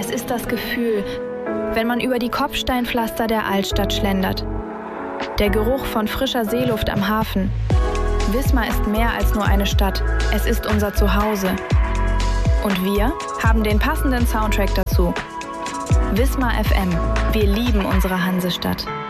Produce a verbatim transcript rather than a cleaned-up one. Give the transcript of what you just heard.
Es ist das Gefühl, wenn man über die Kopfsteinpflaster der Altstadt schlendert. Der Geruch von frischer Seeluft am Hafen. Wismar ist mehr als nur eine Stadt. Es ist unser Zuhause. Und wir haben den passenden Soundtrack dazu. Wismar F M. Wir lieben unsere Hansestadt.